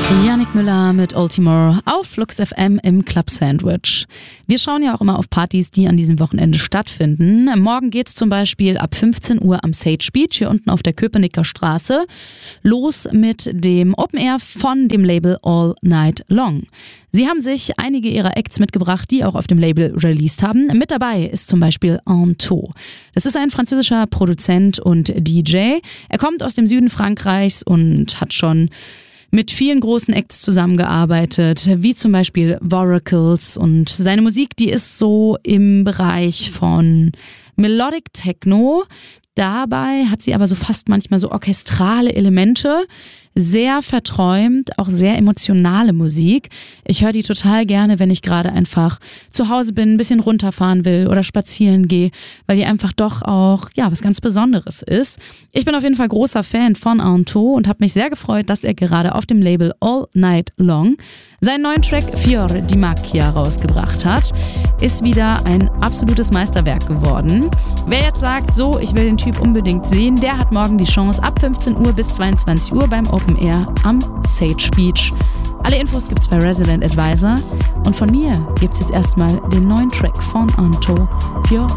Yannick Müller mit Ultimore auf Flux FM im Club Sandwich. Wir schauen ja auch immer auf Partys, die an diesem Wochenende stattfinden. Morgen geht's zum Beispiel ab 15 Uhr am Sage Beach hier unten auf der Köpenicker Straße los mit dem Open Air von dem Label All Night Long. Sie haben sich einige ihrer Acts mitgebracht, die auch auf dem Label released haben. Mit dabei ist zum Beispiel Anto. Das ist ein französischer Produzent und DJ. Er kommt aus dem Süden Frankreichs und hat schon mit vielen großen Acts zusammengearbeitet, wie zum Beispiel Voracles, und seine Musik, die ist so im Bereich von Melodic Techno. Dabei hat sie aber so fast manchmal so orchestrale Elemente, sehr verträumt, auch sehr emotionale Musik. Ich höre die total gerne, wenn ich gerade einfach zu Hause bin, ein bisschen runterfahren will oder spazieren gehe, weil die einfach doch auch was ganz Besonderes ist. Ich bin auf jeden Fall großer Fan von Anto und habe mich sehr gefreut, dass er gerade auf dem Label All Night Long seinen neuen Track Fiore di Macchia rausgebracht hat. Ist wieder ein absolutes Meisterwerk geworden. Wer jetzt sagt, so, ich will den Typ unbedingt sehen, der hat morgen die Chance ab 15 Uhr bis 22 Uhr beim Open Air am Sage Beach. Alle Infos gibt's bei Resident Advisor und von mir gibt's jetzt erstmal den neuen Track von Anto, Fiore